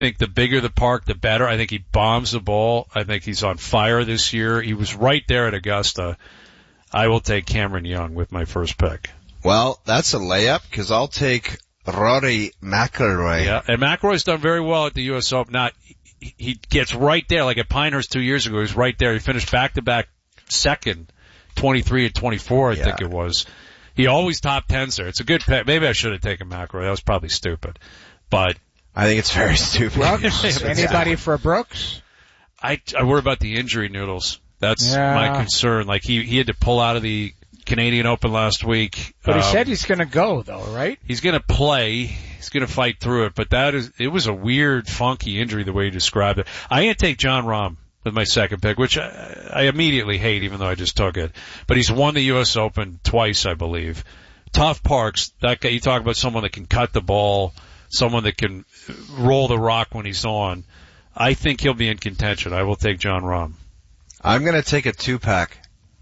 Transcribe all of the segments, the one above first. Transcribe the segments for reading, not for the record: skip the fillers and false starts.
think the bigger the park, the better. I think he bombs the ball. I think he's on fire this year. He was right there at Augusta. I will take Cameron Young with my first pick. Well, that's a layup because I'll take Rory McIlroy. Yeah, and McIlroy's done very well at the U.S. Open. He gets right there, like at Pinehurst 2 years ago. He was right there. He finished back-to-back second, 23 and 24, I think it was. He always top tens there. It's a good pick. Maybe I should have taken McIlroy. That was probably stupid. But I think it's very stupid. Brooks? Anybody for Brooks? I worry about the injury, Noodles. That's my concern. Like he had to pull out of the Canadian Open last week. But he said he's going to go, though, right? He's going to play. He's going to fight through it. But it was a weird, funky injury the way you described it. I'm going to take Jon Rahm with my second pick, which I immediately hate, even though I just took it. But he's won the U.S. Open twice, I believe. Tough parks. That guy, you talk about someone that can cut the ball, someone that can roll the rock when he's on. I think he'll be in contention. I will take Jon Rahm. I'm going to take a 2-pack.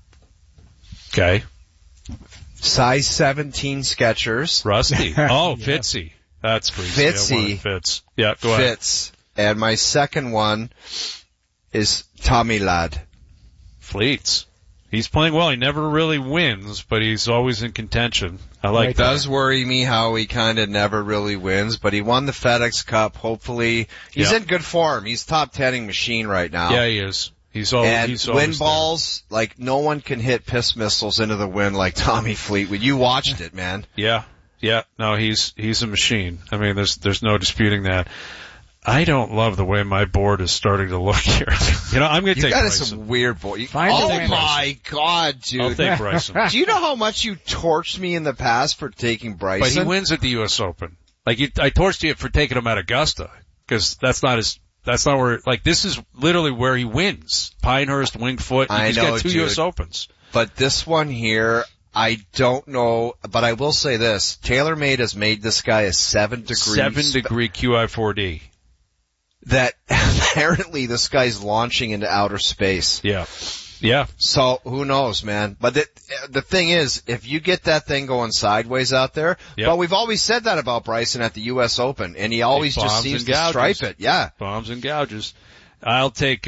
Okay. Size 17 Skechers. Rusty. Oh, Fitzy. That's crazy. Fitzy. Fitz. Yeah, go ahead. Fitz. And my second one is Tommy Ladd. Fleets. He's playing well. He never really wins, but he's always in contention. I like that. It does worry me how he kind of never really wins, but he won the FedEx Cup. Hopefully, he's in good form. He's top 10ing machine right now. Yeah, he is. He's always wind balls, like no one can hit piss missiles into the wind like Tommy Fleetwood. You watched it, man. Yeah. No, he's a machine. I mean, there's no disputing that. I don't love the way my board is starting to look here. I'm going to take Bryson. Some weird board. Oh my God, dude. I'll take Bryson. Do you know how much you torched me in the past for taking Bryson? But he wins at the U.S. Open. Like, I torched you for taking him at Augusta, because that's not where, like, this is literally where he wins. Pinehurst, Winged Foot. He's got two U.S. Opens. But this one here, I don't know, but I will say this. TaylorMade has made this guy a 7-degree QI4D. That apparently this guy's launching into outer space. Yeah. So who knows, man? But the thing is, if you get that thing going sideways out there, but we've always said that about Bryson at the U.S. Open, and he always just seems to stripe it. Yeah. Bombs and gouges. I'll take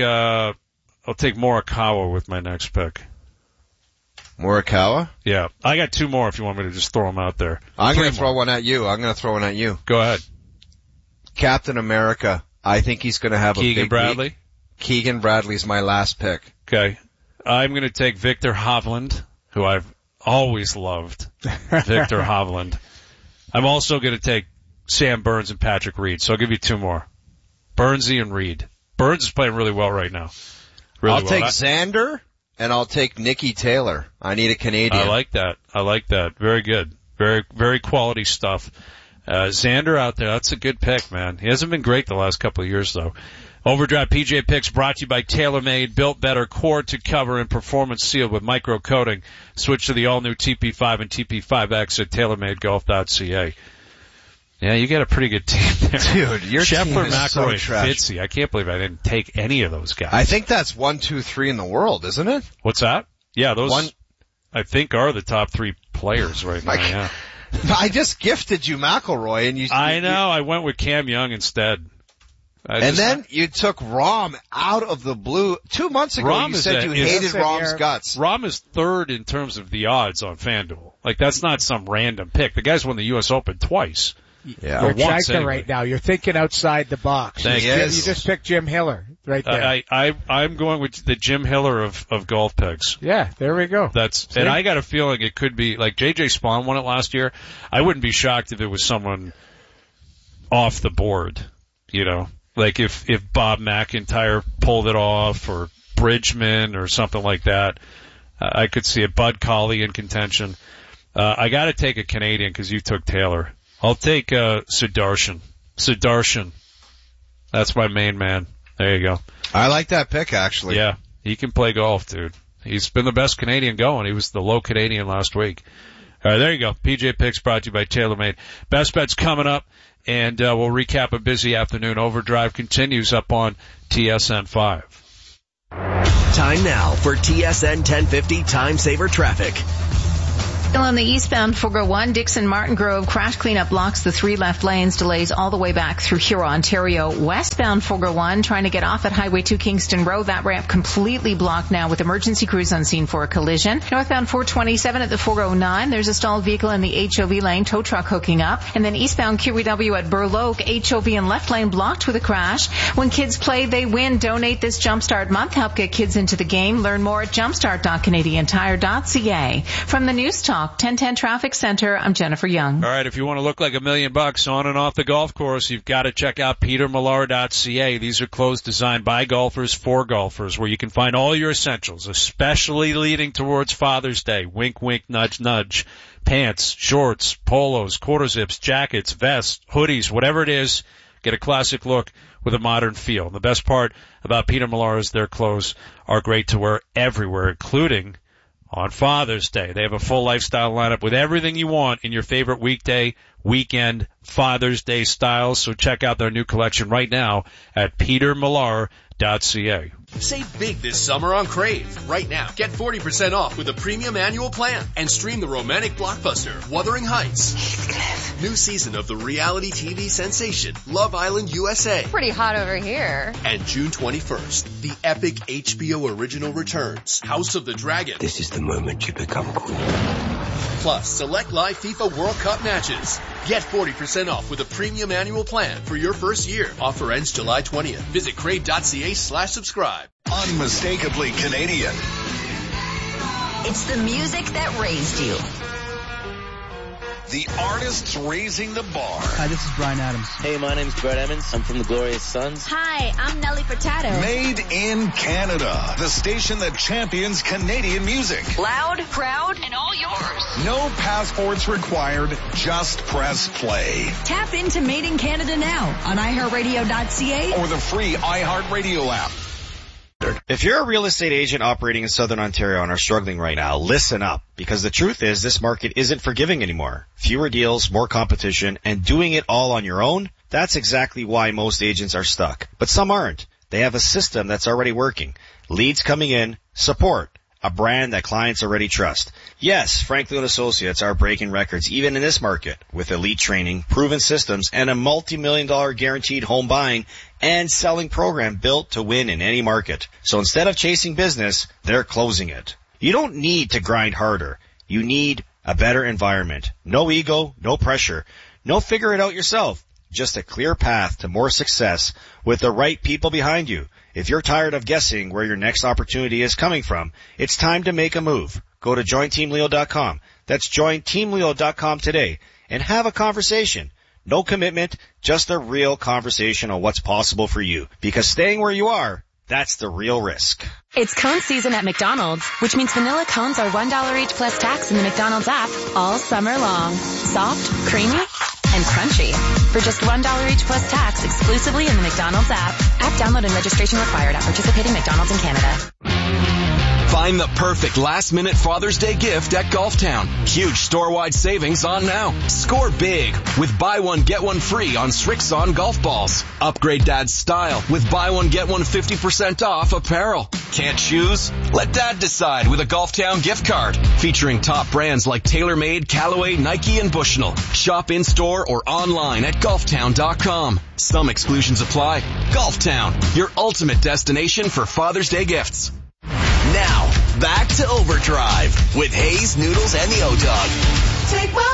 Morikawa with my next pick. Morikawa? Yeah. I got two more if you want me to just throw them out there. I'm going to throw one at you. Go ahead. Captain America. I think he's going to have Keegan a big Bradley? week. Keegan Bradley's my last pick. Okay. I'm going to take Victor Hovland, who I've always loved. Victor Hovland. I'm also going to take Sam Burns and Patrick Reed. So I'll give you two more. Burnsy and Reed. Burns is playing really well right now. I'll take Xander, and I'll take Nikki Taylor. I need a Canadian. I like that. Very good. Very, very quality stuff. Xander out there, that's a good pick, man. He hasn't been great the last couple of years, though. Overdrive PGA Picks brought to you by TaylorMade. Built better, core to cover and performance sealed with micro coating. Switch to the all-new TP5 and TP5X at TaylorMadeGolf.ca. Yeah, you got a pretty good team there. Dude, your Scheffler, team is McIlroy, so trash. Fitzy. I can't believe I didn't take any of those guys. I think that's 1, 2, 3 in the world, isn't it? What's that? Yeah, those I think are the top three players right now, yeah. I just gifted you McIlroy, and I went with Cam Young instead. Then you took Rahm out of the blue. 2 months ago you said you hated Rahm's guts. Rahm is third in terms of the odds on FanDuel. Like, that's not some random pick. The guy's won the U.S. Open twice. Yeah. You're Chika right now. You're thinking outside the box. You just picked Jim Hiller right there. I'm going with the Jim Hiller of golf picks. Yeah, there we go. And I got a feeling it could be, like J.J. Spawn won it last year. I wouldn't be shocked if it was someone off the board, like if Bob McIntyre pulled it off, or Bridgman or something like that. I could see a Bud Cauley in contention. I got to take a Canadian because you took Taylor. I'll take Sudarshan. That's my main man. There you go. I like that pick, actually. Yeah, he can play golf, dude. He's been the best Canadian going. He was the low Canadian last week. All right, there you go. PJ Picks brought to you by TaylorMade. Best bets coming up, and we'll recap a busy afternoon. Overdrive continues up on TSN 5. Time now for TSN 1050 Time Saver Traffic. Still on the eastbound 401, Dixon Martin Grove crash cleanup blocks the 3 left lanes, delays all the way back through Huron, Ontario. Westbound 401 trying to get off at Highway 2 Kingston Road. That ramp completely blocked now with emergency crews on scene for a collision. Northbound 427 at the 409, there's a stalled vehicle in the HOV lane, tow truck hooking up. And then eastbound QEW at Burloak, HOV and left lane blocked with a crash. When kids play, they win. Donate this Jumpstart month. Help get kids into the game. Learn more at jumpstart.canadiantire.ca. From the News Talk 1010 Traffic Center, I'm Jennifer Young. All right, if you want to look like $1 million on and off the golf course, you've got to check out petermillar.ca. These are clothes designed by golfers for golfers, where you can find all your essentials, especially leading towards Father's Day. Wink, wink, nudge, nudge. Pants, shorts, polos, quarter zips, jackets, vests, hoodies, whatever it is, get a classic look with a modern feel. And the best part about Peter Millar is their clothes are great to wear everywhere, including on Father's Day. They have a full lifestyle lineup with everything you want in your favorite weekday, weekend, Father's Day styles. So check out their new collection right now at petermillar.ca. Save big this summer on Crave. Right now, get 40% off with a premium annual plan and stream the romantic blockbuster Wuthering Heights. Heathcliff. New season of the reality TV sensation Love Island USA. Pretty hot over here. And June 21st, the epic HBO original returns, House of the Dragon. This is the moment you become queen. Plus, select live FIFA World Cup matches. Get 40% off with a premium annual plan for your first year. Offer ends July 20th. Visit crave.ca/subscribe. Unmistakably Canadian. It's the music that raised you. The artists raising the bar. Hi, this is Bryan Adams. Hey, my name's Brett Emmons. I'm from the Glorious Sons. Hi, I'm Nelly Furtado. Made in Canada. The station that champions Canadian music. Loud, proud, and all yours. No passports required. Just press play. Tap into Made in Canada now on iHeartRadio.ca or the free iHeartRadio app. If you're a real estate agent operating in Southern Ontario and are struggling right now, listen up, because the truth is this market isn't forgiving anymore. Fewer deals, more competition, and doing it all on your own, that's exactly why most agents are stuck. But some aren't. They have a system that's already working. Leads coming in, support, a brand that clients already trust. Yes, Franklin & Associates are breaking records even in this market with elite training, proven systems, and a multi-million-dollar guaranteed home buying and selling program built to win in any market. So instead of chasing business, they're closing it. You don't need to grind harder. You need a better environment. No ego, no pressure. No figure it out yourself. Just a clear path to more success with the right people behind you. If you're tired of guessing where your next opportunity is coming from, it's time to make a move. Go to jointeamleo.com. That's jointeamleo.com today and have a conversation. No commitment, just a real conversation on what's possible for you. Because staying where you are, that's the real risk. It's cone season at McDonald's, which means vanilla cones are $1 each plus tax in the McDonald's app all summer long. Soft, creamy, and crunchy. For just $1 each plus tax exclusively in the McDonald's app. App download and registration required at participating McDonald's in Canada. Find the perfect last-minute Father's Day gift at Golftown. Huge store-wide savings on now. Score big with buy one, get one free on Srixon golf balls. Upgrade Dad's style with buy one, get one 50% off apparel. Can't choose? Let Dad decide with a Golftown gift card. Featuring top brands like TaylorMade, Callaway, Nike, and Bushnell. Shop in-store or online at golftown.com. Some exclusions apply. Golftown, your ultimate destination for Father's Day gifts. Now, back to Overdrive with Hayes, Noodles, and the O-Dog. Take my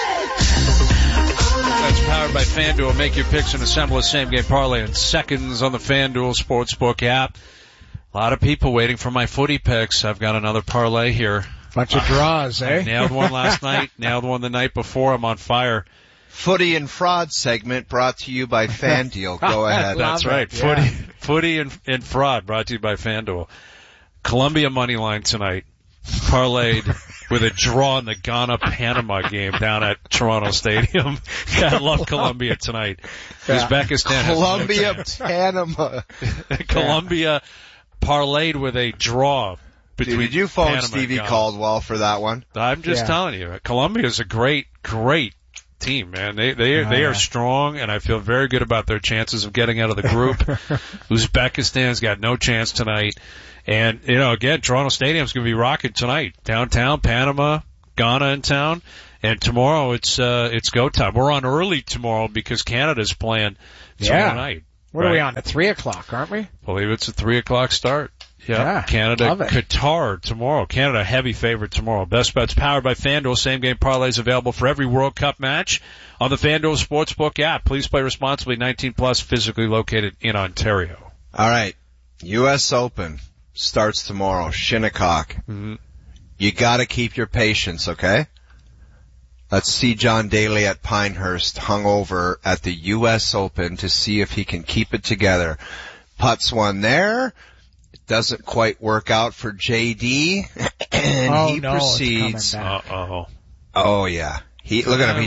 breath. That's powered by FanDuel. Make your picks and assemble a same-game parlay in seconds on the FanDuel Sportsbook app. A lot of people waiting for my footy picks. I've got another parlay here. Bunch of draws, eh? I nailed one last night, nailed one the night before. I'm on fire. Footy and fraud segment brought to you by FanDuel. Go ahead. That's right. Yeah. Footy and fraud brought to you by FanDuel. Columbia money line tonight, parlayed with a draw in the Ghana-Panama game down at Toronto Stadium. I love Columbia tonight. Yeah. Uzbekistan Columbia, Panama. Columbia parlayed with a draw between Did you phone Panama Stevie Caldwell for that one? I'm just telling you, Columbia's a great team, man. They are strong, and I feel very good about their chances of getting out of the group. Uzbekistan's got no chance tonight. And, again, Toronto Stadium's going to be rocking tonight. Downtown, Panama, Ghana in town. And tomorrow it's go time. We're on early tomorrow because Canada's playing tomorrow night. What are we on? At 3 o'clock, aren't we? I believe it's a 3 o'clock start. Yeah. Canada, Qatar tomorrow. Canada heavy favorite tomorrow. Best Bets powered by FanDuel. Same game parlays available for every World Cup match on the FanDuel Sportsbook app. Please play responsibly. 18 plus, physically located in Ontario. All right. U.S. Open starts tomorrow. Shinnecock. Mm-hmm. You got to keep your patience, okay? Let's see John Daly at Pinehurst hungover at the U.S. Open to see if he can keep it together. Putts one there. It doesn't quite work out for JD. And he proceeds. Oh yeah. Look at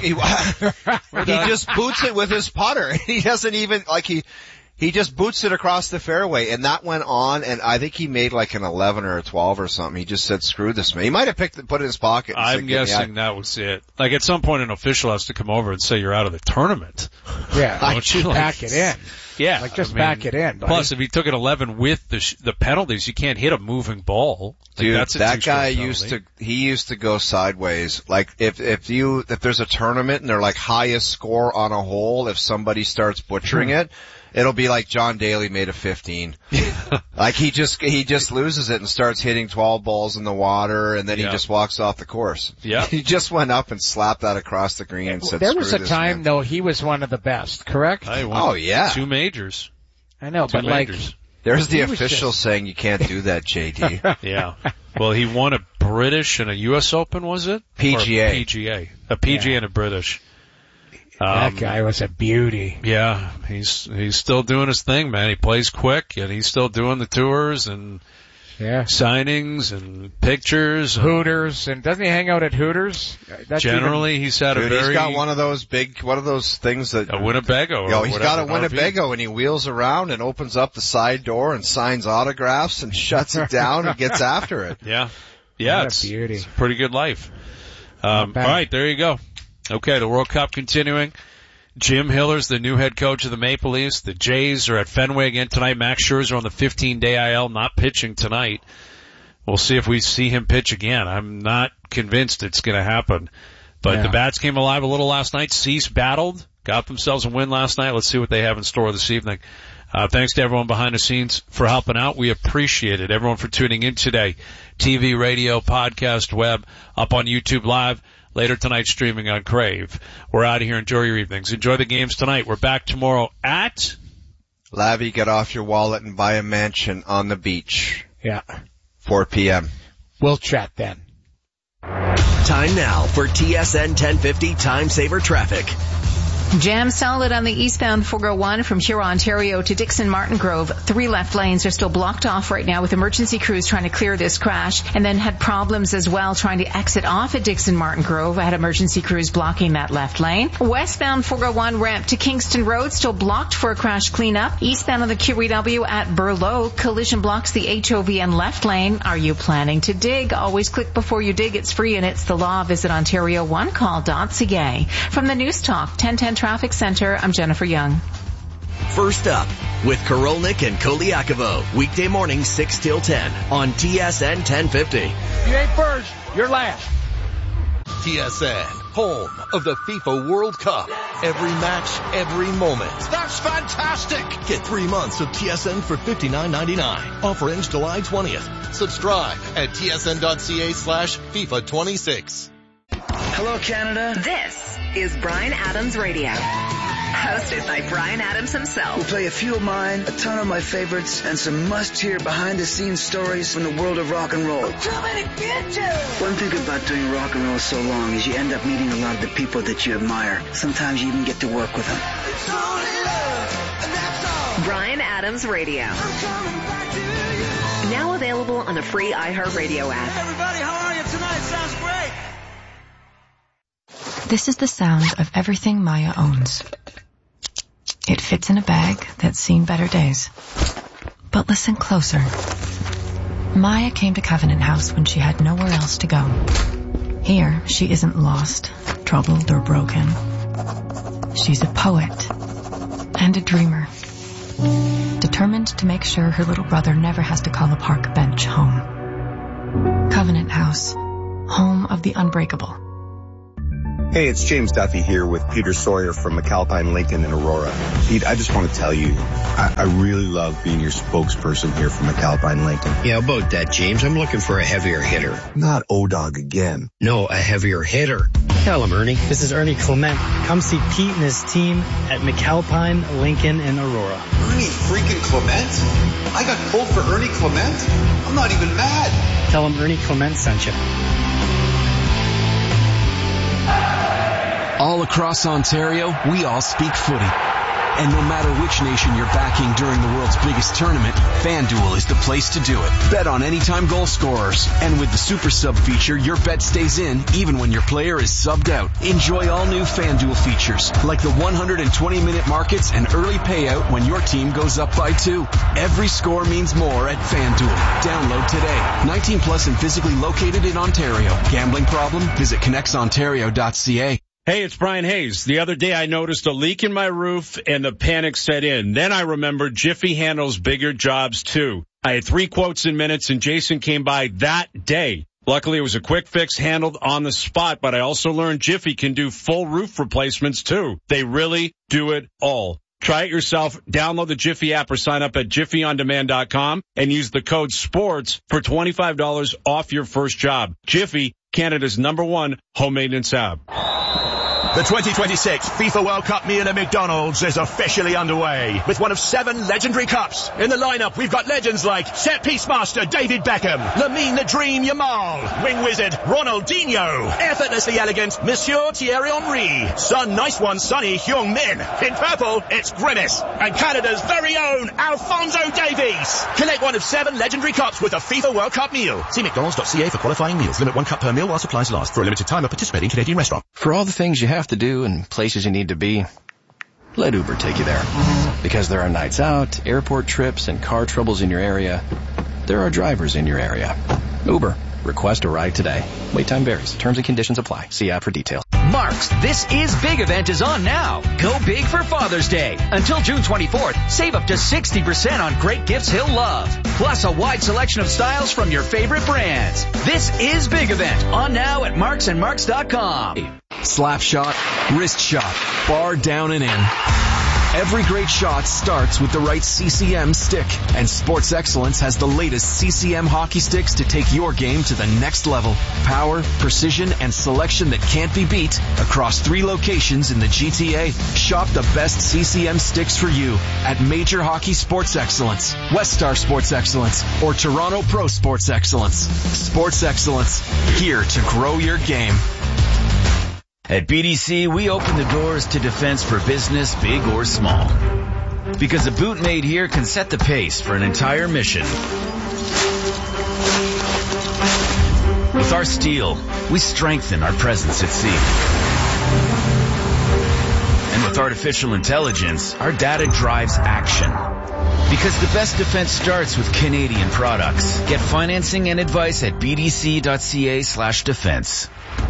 him. He just boots it with his putter. He doesn't even, he just boots it across the fairway, and that went on, and I think he made like an 11 or a 12 or something. He just said, screw this, man. He might have put it in his pocket. I'm guessing that was it. Like, at some point, an official has to come over and say you're out of the tournament. Yeah. Pack it in. Yeah. Pack it in. Buddy. Plus, if he took an 11 with the penalties, you can't hit a moving ball. Dude, that guy used to go sideways. Like, if there's a tournament and they're like highest score on a hole, if somebody starts butchering it, it'll be like John Daly made a 15. Like he just loses it and starts hitting 12 balls in the water, and then he just walks off the course. Yeah. He just went up and slapped that across the green and said, there was screw a time, man. though, he was one of the best, correct? Oh, yeah. 2 majors. I know, but majors. There's the official saying you can't do that, JD. Yeah. Well, he won a British and a U.S. Open, was it? PGA. Or PGA. A PGA and a British. That guy was a beauty. Yeah, he's still doing his thing, man. He plays quick, and he's still doing the tours and signings and pictures. Hooters, and doesn't he hang out at Hooters? Generally, he's had he's got one of those things that... A Winnebago. He's got a Winnebago, and he wheels around and opens up the side door and signs autographs and shuts it down and gets after it. Yeah. Yeah, it's a beauty. It's a pretty good life. All right, there you go. Okay, the World Cup continuing. Jim Hiller's the new head coach of the Maple Leafs. The Jays are at Fenway again tonight. Max Scherzer on the 15-day IL, not pitching tonight. We'll see if we see him pitch again. I'm not convinced it's going to happen. But the bats came alive a little last night. Cease battled, got themselves a win last night. Let's see what they have in store this evening. Thanks to everyone behind the scenes for helping out. We appreciate it. Everyone for tuning in today. TV, radio, podcast, web, up on YouTube Live. Later tonight, streaming on Crave. We're out of here. Enjoy your evenings. Enjoy the games tonight. We're back tomorrow at... Lavi, get off your wallet and buy a mansion on the beach. Yeah. 4 p.m. We'll chat then. Time now for TSN 1050 Time Saver Traffic. Jam solid on the eastbound 401 from Huron, Ontario to Dixon Martin Grove. 3 left lanes are still blocked off right now with emergency crews trying to clear this crash, and then had problems as well trying to exit off at Dixon Martin Grove. I had emergency crews blocking that left lane. Westbound 401 ramp to Kingston Road still blocked for a crash cleanup. Eastbound on the QEW at Burlow, collision blocks the HOVN left lane. Are you planning to dig? Always click before you dig. It's free and it's the law. Visit OntarioOneCall.ca. From the News Talk 1010 Traffic Center, I'm Jennifer Young. First up, with Korolnik and Koliakovo, weekday morning 6 till 10 on TSN 1050. You ain't first, you're last. TSN, home of the FIFA World Cup. Every match, every moment. That's fantastic! Get 3 months of TSN for $59.99. Offer ends July 20th. Subscribe at tsn.ca/FIFA26. Hello, Canada. This is Bryan Adams Radio. Hosted by Bryan Adams himself. We'll play a few of mine, a ton of my favorites, and some must-hear behind-the-scenes stories from the world of rock and roll. One thing about doing rock and roll so long is you end up meeting a lot of the people that you admire. Sometimes you even get to work with them. Bryan Adams Radio. Now available on the free iHeartRadio app. Everybody, how are you tonight? Sounds great. This is the sound of everything Maya owns. It fits in a bag that's seen better days. But listen closer. Maya came to Covenant House when she had nowhere else to go. Here, she isn't lost, troubled, or broken. She's a poet and a dreamer, determined to make sure her little brother never has to call a park bench home. Covenant House. home of the unbreakable. Hey, it's James Duffy here with Peter Sawyer from McAlpine Lincoln in Aurora. Pete, I just want to tell you, I really love being your spokesperson here for McAlpine Lincoln. Yeah, about that, James. I'm looking for a heavier hitter. Not O-Dog again. No, a heavier hitter. Tell him, Ernie. This is Ernie Clement. Come see Pete and his team at McAlpine Lincoln in Aurora. Ernie freaking Clement? I got pulled for Ernie Clement? I'm not even mad. Tell him Ernie Clement sent you. All across Ontario, we all speak footy. And no matter which nation you're backing during the world's biggest tournament, FanDuel is the place to do it. Bet on anytime goal scorers. And with the Super Sub feature, your bet stays in even when your player is subbed out. Enjoy all new FanDuel features, like the 120-minute markets and early payout when your team goes up by 2. Every score means more at FanDuel. Download today. 19 plus and physically located in Ontario. Gambling problem? Visit connectsontario.ca. Hey, it's Brian Hayes. The other day I noticed a leak in my roof and the panic set in. Then I remembered Jiffy handles bigger jobs too. I had 3 quotes in minutes and Jason came by that day. Luckily it was a quick fix handled on the spot, but I also learned Jiffy can do full roof replacements too. They really do it all. Try it yourself. Download the Jiffy app or sign up at jiffyondemand.com and use the code SPORTS for $25 off your first job. Jiffy, Canada's #1 home maintenance app. The 2026 FIFA World Cup meal at McDonald's is officially underway with one of 7 legendary cups. In the lineup, we've got legends like set-piece master David Beckham, Lamine the Dream Yamal, wing wizard Ronaldinho, effortlessly elegant Monsieur Thierry Henry, Sun Nice One Sonny Heung-min. In purple, it's Grimace, and Canada's very own Alphonso Davies. Collect one of 7 legendary cups with a FIFA World Cup meal. See mcdonalds.ca for qualifying meals. Limit 1 cup per meal while supplies last. For a limited time at participating Canadian restaurant. For all the things you have to do and places you need to be, let Uber take you there. Because there are nights out, airport trips, and car troubles in your area. There are drivers in your area. Uber. Request a ride today. Wait time varies. Terms and conditions apply. See app for details. Mark's This Is Big event is on now. Go big for Father's Day. Until June 24th, save up to 60% on great gifts he'll love. Plus a wide selection of styles from your favorite brands. This Is Big event on now at marksandmarks.com. Slap shot, wrist shot, bar down and in. Every great shot starts with the right CCM stick, and Sports Excellence has the latest CCM hockey sticks to take your game to the next level. Power, precision, and selection that can't be beat across 3 locations in the GTA. Shop the best CCM sticks for you at Major Hockey Sports Excellence, West Star Sports Excellence, or Toronto Pro Sports Excellence. Sports Excellence, here to grow your game. At BDC, we open the doors to defense for business, big or small. Because a boot made here can set the pace for an entire mission. With our steel, we strengthen our presence at sea. And with artificial intelligence, our data drives action. Because the best defense starts with Canadian products. Get financing and advice at bdc.ca/defense.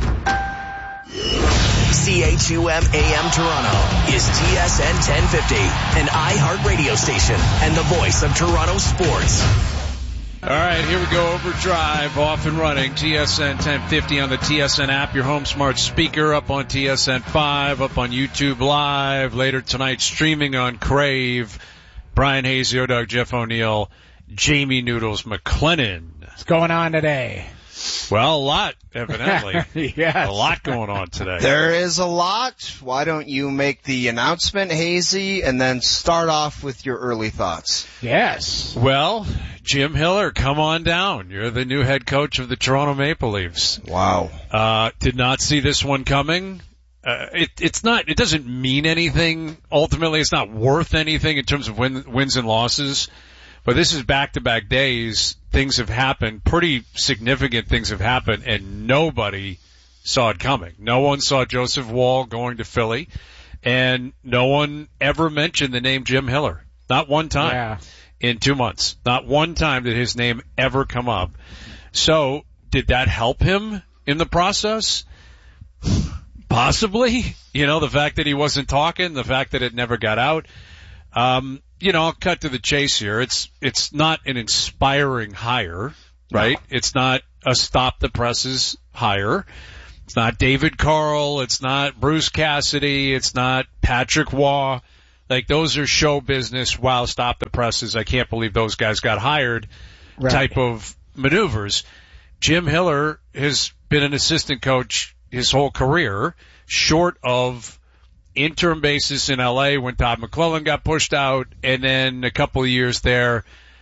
CHUM AM Toronto is TSN 1050, an iHeart radio station and the voice of Toronto sports. All right, here we go. Overdrive, off and running. TSN 1050 on the TSN app, your home smart speaker, up on TSN 5, up on YouTube Live. Later tonight, streaming on Crave. Brian Hayes, O-Dog, Jeff O'Neill, Jamie Noodles McLennan. What's going on today? Well, a lot, evidently. Yes. A lot going on today. There is a lot. Why don't you make the announcement, Hazy, and then start off with your early thoughts? Yes. Well, Jim Hiller, come on down. You're the new head coach of the Toronto Maple Leafs. Wow. Did not see this one coming. It doesn't mean anything. Ultimately, it's not worth anything in terms of wins and losses. But this is back-to-back days. Things have happened. Pretty significant things have happened, and nobody saw it coming. No one saw Joseph Woll going to Philly, and no one ever mentioned the name Jim Hiller. Not one time in 2 months. Not one time did his name ever come up. So, did that help him in the process? Possibly. You know, the fact that he wasn't talking, the fact that it never got out. I'll cut to the chase here. It's not an inspiring hire, right? It's not a stop the presses hire. It's not David Carl. It's not Bruce Cassidy. It's not Patrick Waugh. Like, those are show business, wow, stop the presses, I can't believe those guys got hired type of maneuvers. Jim Hiller has been an assistant coach his whole career, short of interim basis in LA when Todd McClellan got pushed out, and then a couple of years there,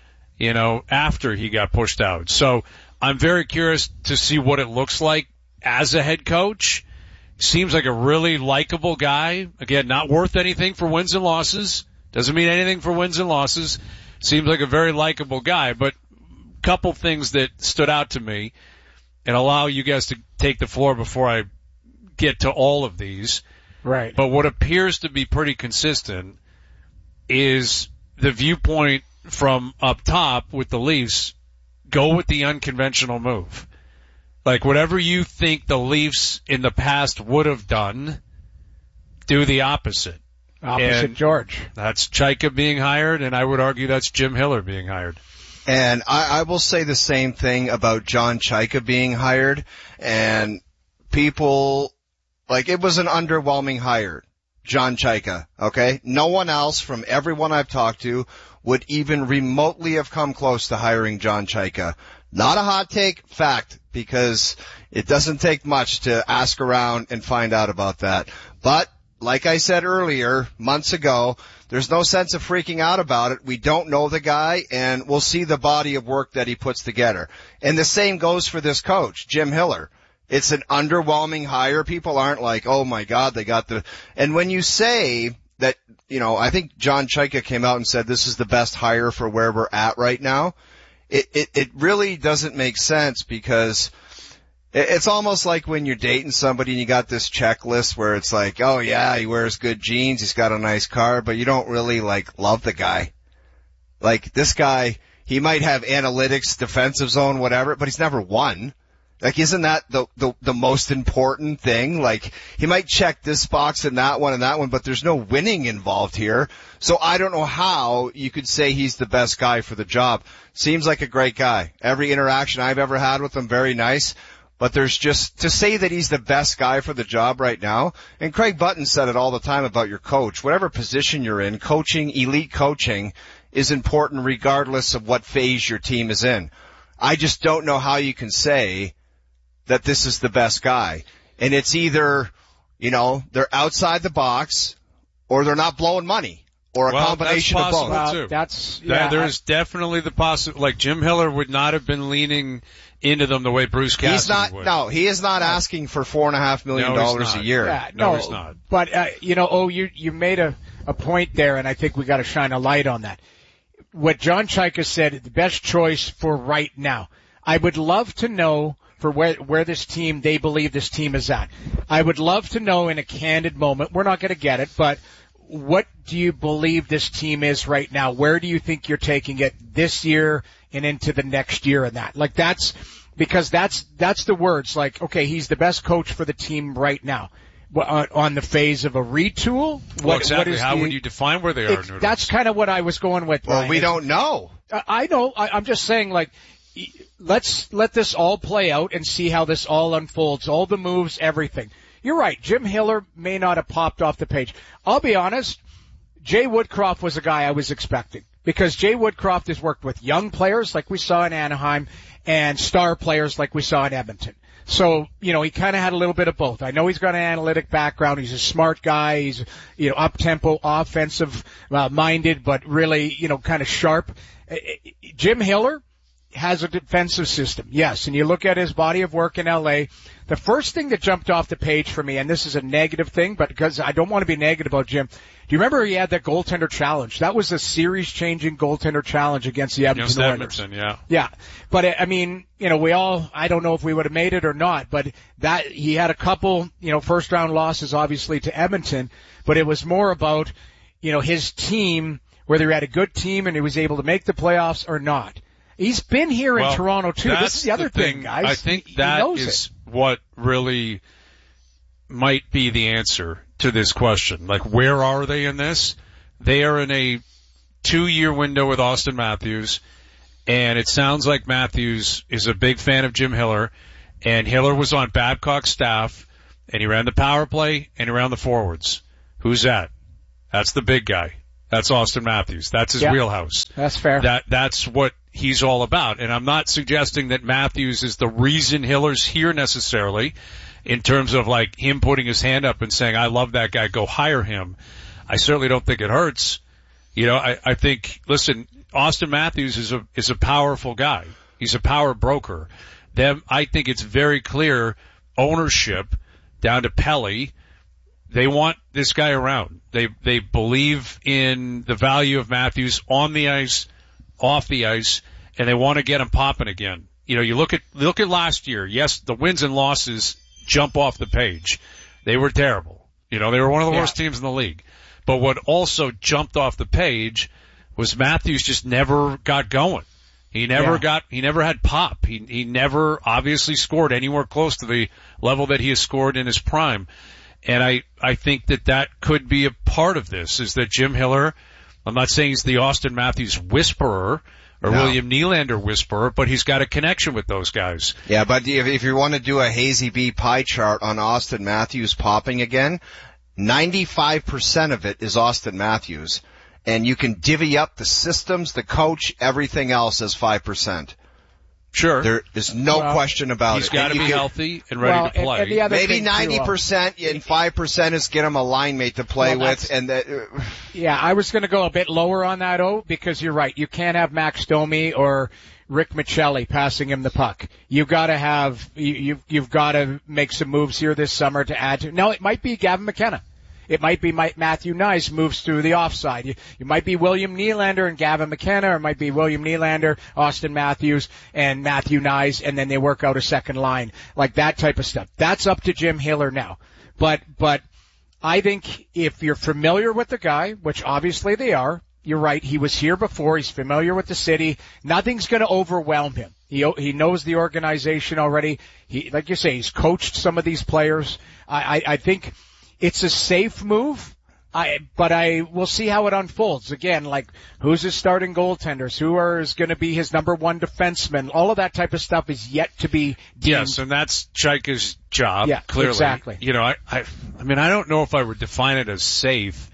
after he got pushed out. So I'm very curious to see what it looks like as a head coach. Seems like a really likable guy. Again, not worth anything for wins and losses. Doesn't mean anything for wins and losses. Seems like a very likable guy. But a couple things that stood out to me, and allow you guys to take the floor before I get to all of these. Right. But what appears to be pretty consistent is the viewpoint from up top with the Leafs, go with the unconventional move. Like, whatever you think the Leafs in the past would have done, do the opposite. Opposite George. That's Chaika being hired, and I would argue that's Jim Hiller being hired. And I will say the same thing about John Chaika being hired. And people, it was an underwhelming hire, John Chaika, okay? No one else from everyone I've talked to would even remotely have come close to hiring John Chaika. Not a hot take, fact, because it doesn't take much to ask around and find out about that. But, like I said earlier, months ago, there's no sense of freaking out about it. We don't know the guy, and we'll see the body of work that he puts together. And the same goes for this coach, Jim Hiller. It's an underwhelming hire. People aren't like, oh my God, they got the... And when you say that, I think John Chaika came out and said this is the best hire for where we're at right now. It really doesn't make sense, because it's almost like when you're dating somebody and you got this checklist where it's like, oh yeah, he wears good jeans, he's got a nice car, but you don't really love the guy. Like, this guy, he might have analytics, defensive zone, whatever, but he's never won. Like, isn't that the most important thing? Like, he might check this box and that one, but there's no winning involved here. So I don't know how you could say he's the best guy for the job. Seems like a great guy. Every interaction I've ever had with him, very nice. But there's just, to say that he's the best guy for the job right now, and Craig Button said it all the time about your coach. Whatever position you're in, coaching, elite coaching, is important regardless of what phase your team is in. I just don't know how you can say that this is the best guy. And it's either, they're outside the box, or they're not blowing money, or a combination of both. Too. That's, there's definitely the possibility. Like, Jim Hiller would not have been leaning into them the way Bruce Cassidy would. No, he is not asking for $4.5 million a year. Yeah, no, he's not. But, you made a point there, and I think we got to shine a light on that. What John Chaika said, the best choice for right now. I would love to know for where this team, they believe this team is at. I would love to know in a candid moment. We're not going to get it, but what do you believe this team is right now? Where do you think you're taking it this year and into the next year and that? Like, that's the words. Like, okay, he's the best coach for the team right now. On the phase of a retool? Exactly. How would you define where they are? That's kind of what I was going with, Brian. Well, we don't know. I know. I'm just saying, let's let this all play out and see how this all unfolds, all the moves, everything. You're right. Jim Hiller may not have popped off the page. I'll be honest, Jay Woodcroft was a guy I was expecting, because Jay Woodcroft has worked with young players like we saw in Anaheim and star players like we saw in Edmonton. So, he kind of had a little bit of both. I know he's got an analytic background. He's a smart guy. He's, up-tempo, offensive minded, but really, kind of sharp. Jim Hiller has a defensive system, yes, and you look at his body of work in L.A., the first thing that jumped off the page for me, and this is a negative thing, but because I don't want to be negative about Jim, do you remember he had that goaltender challenge? That was a series-changing goaltender challenge against the Edmonton Oilers. Yeah. But, I don't know if we would have made it or not, but that, he had a couple, first-round losses, obviously, to Edmonton, but it was more about, his team, whether he had a good team and he was able to make the playoffs or not. He's been here in Toronto, too. This is the other thing, guys. I think that is what really might be the answer to this question. Like, where are they in this? They are in a 2-year window with Austin Matthews, and it sounds like Matthews is a big fan of Jim Hiller, And Hiller was on Babcock's staff, and he ran the power play, and he ran the forwards. Who's that? That's the big guy. That's Austin Matthews. That's his wheelhouse. That's fair. That's what he's all about. And I'm not suggesting that Matthews is the reason Hiller's here necessarily, in terms of like him putting his hand up and saying, I love that guy, go hire him. I certainly don't think it hurts. You know, I think, listen, Austin Matthews is a powerful guy. He's a power broker. I think it's very clear ownership down to Pelly. They want this guy around. They believe in the value of Matthews on the ice, off the ice, and they want to get him popping again. You know, you look at last year. Yes, the wins and losses jump off the page. They were terrible. You know, they were one of the worst teams in the league. But what also jumped off the page was Matthews just never got going. He never had pop. He never obviously scored anywhere close to the level that he has scored in his prime. And I think that could be a part of this, is that Jim Hiller, I'm not saying he's the Austin Matthews whisperer or William Nylander whisperer, but he's got a connection with those guys. Yeah, but if you want to do a Hazy B pie chart on Austin Matthews popping again, 95% of it is Austin Matthews. And you can divvy up the systems, the coach, everything else as 5%. Sure. There is no question about he's it. He's got to be healthy and ready to play. And maybe 90% and 5% is get him a line mate to play with. Yeah, I was going to go a bit lower on that, because you're right. You can't have Max Domi or Rick Michelli passing him the puck. You've got to have, you've got to make some moves here this summer to add to. Now, it might be Gavin McKenna. It might be Matthew Knies moves through the offside. You might be William Nylander and Gavin McKenna, or it might be William Nylander, Austin Matthews, and Matthew Knies, and then they work out a second line. Like that type of stuff. That's up to Jim Hiller now. But I think if you're familiar with the guy, which obviously they are, you're right, he was here before, he's familiar with the city, nothing's gonna overwhelm him. He knows the organization already. Like you say, he's coached some of these players. I think it's a safe move, but we'll see how it unfolds. Again, like, who's his starting goaltenders? Who is going to be his number one defenseman? All of that type of stuff is yet to be deemed. Yes, and that's Chaika's job, clearly. Exactly. You know, I mean, I don't know if I would define it as safe,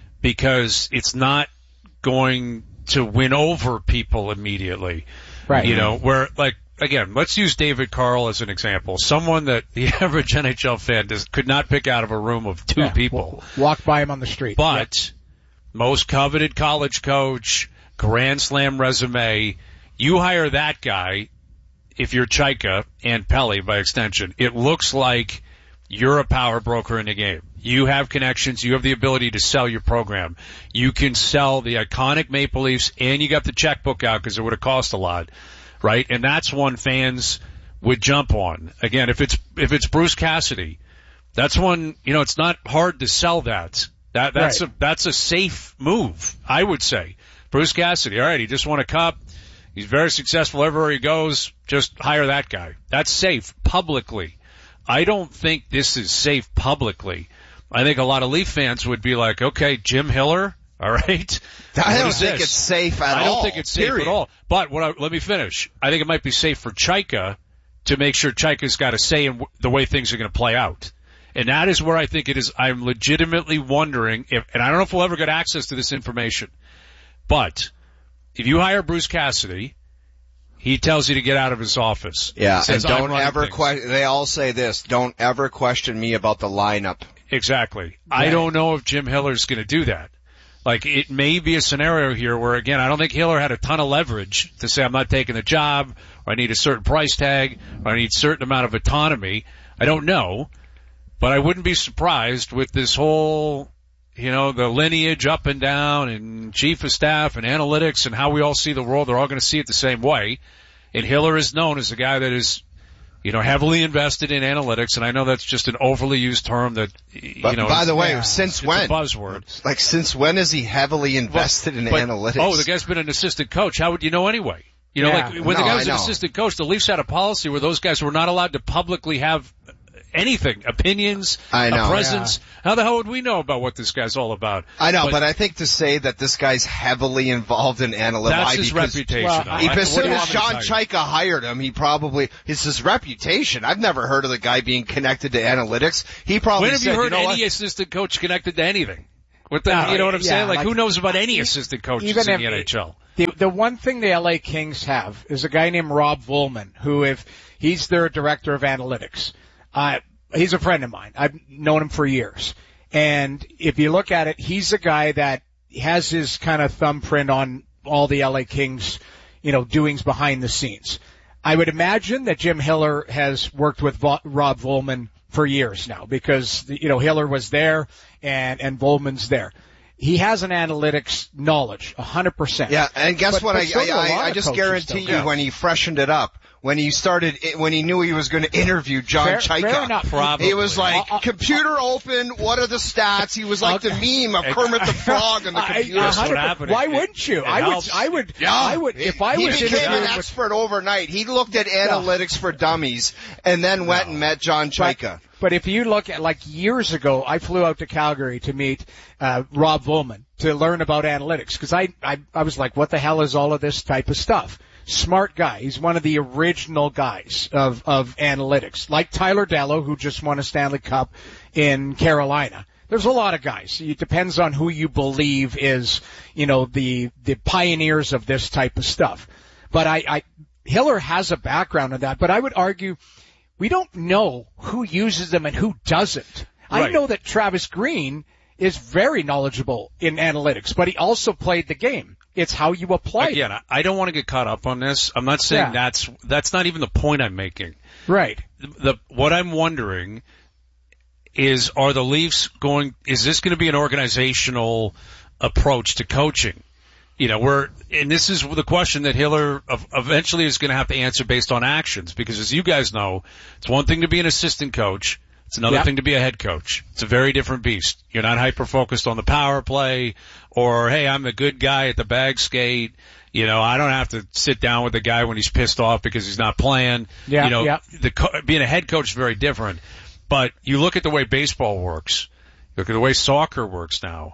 because it's not going to win over people immediately. Right. You know, where, like, again, let's use David Carl as an example. Someone that the average NHL fan could not pick out of a room of two people. Walk by him on the street. But most coveted college coach, Grand Slam resume, you hire that guy, if you're Chaika and Pelly by extension, it looks like you're a power broker in the game. You have connections. You have the ability to sell your program. You can sell the iconic Maple Leafs, and you got the checkbook out because it would have cost a lot. Right? And that's one fans would jump on. Again, if it's Bruce Cassidy, that's one, you know, it's not hard to sell that. That's a safe move, I would say. Bruce Cassidy, all right, he just won a cup. He's very successful everywhere he goes. Just hire that guy. That's safe publicly. I don't think this is safe publicly. I think a lot of Leaf fans would be like, okay, Jim Hiller, all right. I don't think it's safe at all. I don't think it's safe at all. But let me finish. I think it might be safe for Chaika to make sure Chaika's got a say in the way things are going to play out. And that is where I think it is. I'm legitimately wondering if, and I don't know if we'll ever get access to this information, but if you hire Bruce Cassidy, he tells you to get out of his office. Yeah, says, and don't ever they all say this, don't ever question me about the lineup. Exactly. Yeah. I don't know if Jim Hiller's going to do that. Like, it may be a scenario here where, again, I don't think Hiller had a ton of leverage to say I'm not taking the job, or I need a certain price tag, or I need a certain amount of autonomy. I don't know, but I wouldn't be surprised with this whole, you know, the lineage up and down and chief of staff and analytics and how we all see the world. They're all going to see it the same way. And Hiller is known as a guy that is, you know, heavily invested in analytics, and I know that's just an overly used term that, by the way, since when? It's a buzzword. Like, since when is he heavily invested in analytics? Oh, the guy's been an assistant coach. How would you know anyway? You know, like, when the guy was an assistant coach, the Leafs had a policy where those guys were not allowed to publicly have anything, opinions, I know, a presence. Yeah. How the hell would we know about what this guy's all about? I know, but I think to say that this guy's heavily involved in analytics. That's his reputation. Well, as soon as John Chayka hired him, it's his reputation. I've never heard of the guy being connected to analytics. He probably when have you heard any assistant coach connected to anything? You know what I'm saying? Like, who knows about any assistant coaches in the NHL? The one thing the LA Kings have is a guy named Rob Volman, who, if he's their director of analytics, he's a friend of mine. I've known him for years. And if you look at it, he's a guy that has his kind of thumbprint on all the LA Kings, doings behind the scenes. I would imagine that Jim Hiller has worked with Rob Volman for years now because, Hiller was there and Volman's there. He has an analytics knowledge, 100%. Yeah, and guess what? I just guarantee you when he freshened it up, when he knew he was going to interview John Chayka, he was like, computer open, what are the stats? He was like the meme of Kermit the Frog on the computer. That's what happened. Why wouldn't you? I would, if I was He became an expert overnight. He looked at analytics for dummies and then went and met John Chayka. But if you look at, like, years ago, I flew out to Calgary to meet Rob Volman to learn about analytics because I was like, what the hell is all of this type of stuff? Smart guy. He's one of the original guys of analytics, like Tyler Dello, who just won a Stanley Cup in Carolina. There's a lot of guys. It depends on who you believe is, the pioneers of this type of stuff. But Hiller has a background in that, but I would argue we don't know who uses them and who doesn't. Right. I know that Travis Green is very knowledgeable in analytics, but he also played the game. It's how you apply it. Again, I don't want to get caught up on this. I'm not saying that's not even the point I'm making. Right. What I'm wondering is, are the Leafs is this going to be an organizational approach to coaching? And this is the question that Hiller eventually is going to have to answer based on actions, because as you guys know, it's one thing to be an assistant coach. It's another thing to be a head coach. It's a very different beast. You're not hyper-focused on the power play or, hey, I'm the good guy at the bag skate. I don't have to sit down with the guy when he's pissed off because he's not playing. Being a head coach is very different. But you look at the way baseball works. Look at the way soccer works now.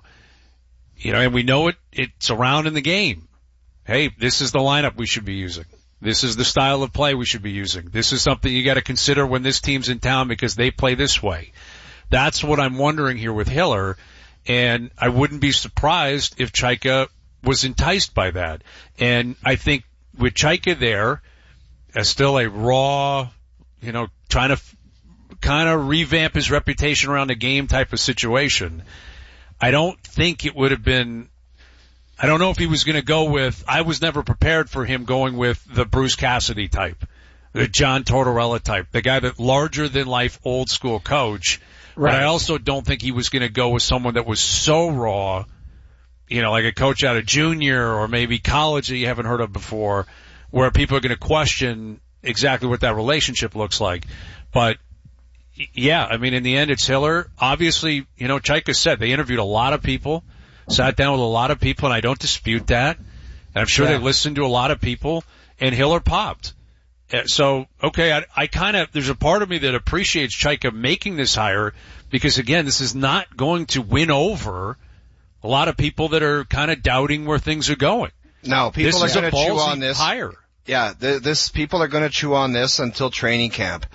And we know it's around in the game. Hey, this is the lineup we should be using. This is the style of play we should be using. This is something you got to consider when this team's in town because they play this way. That's what I'm wondering here with Hiller, and I wouldn't be surprised if Chayka was enticed by that. And I think with Chayka there, as still a raw, trying to kind of revamp his reputation around the game type of situation, I don't think it would have been, I don't know if he was going to go with, I was never prepared for him going with the Bruce Cassidy type, the John Tortorella type, the guy that larger than life old school coach. Right. But I also don't think he was going to go with someone that was so raw, like a coach out of junior or maybe college that you haven't heard of before, where people are going to question exactly what that relationship looks like. But yeah, I mean, in the end, it's Hiller. Obviously, Chayka said they interviewed a lot of people, sat down with a lot of people, and I don't dispute that. And I'm sure they listened to a lot of people, and Hiller popped. So, okay, I kind of, there's a part of me that appreciates Chayka making this hire because, again, this is not going to win over a lot of people that are kind of doubting where things are going. No, people are going to chew on this. Hire. Yeah, people are going to chew on this until training camp.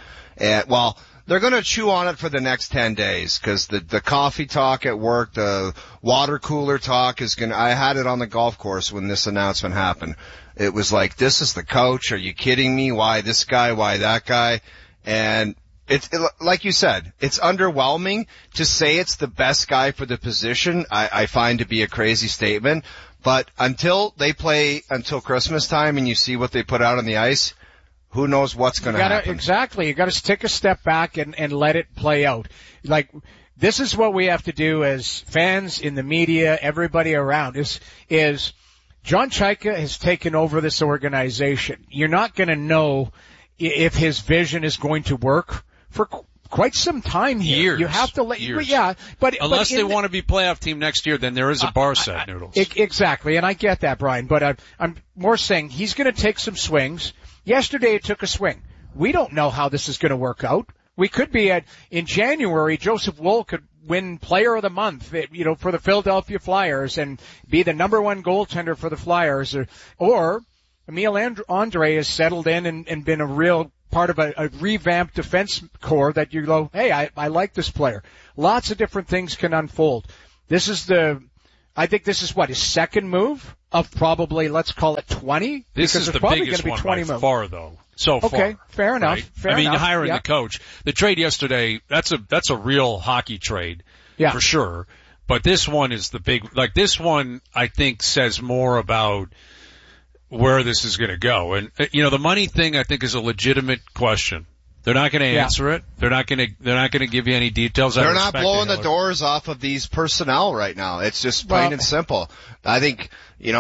They're going to chew on it for the next 10 days because the coffee talk at work, the water cooler talk is going to, I had it on the golf course when this announcement happened. It was like, this is the coach. Are you kidding me? Why this guy? Why that guy? And like you said, it's underwhelming to say it's the best guy for the position. I find to be a crazy statement, but until Christmas time and you see what they put out on the ice, who knows what's going to happen? Exactly. You got to take a step back and let it play out. Like, this is what we have to do as fans, in the media, everybody around is John Chayka has taken over this organization. You're not going to know if his vision is going to work for quite some time here. Years. You have to let, years. Yeah, but unless they want to be playoff team next year, then there is a bar set, Noodles. Exactly, and I get that, Brian. But I'm more saying he's going to take some swings. Yesterday it took a swing. We don't know how this is going to work out. We could be in January, Joseph Woll could win Player of the Month, for the Philadelphia Flyers and be the number one goaltender for the Flyers, or Emil Andre has settled in and been a real part of a revamped defense core that you go, hey, I like this player. Lots of different things can unfold. I think this is his second move of probably, let's call it 20. This is the biggest one by far, though. So far. Okay, fair enough. Right? Fair enough. Hiring the coach. The trade yesterday, that's a real hockey trade. Yeah. For sure. But this one is the big, this one I think says more about where this is going to go. And, the money thing I think is a legitimate question. They're not going to answer it. They're not going to give you any details. They're not blowing the doors off of these personnel right now. It's just plain and simple. I think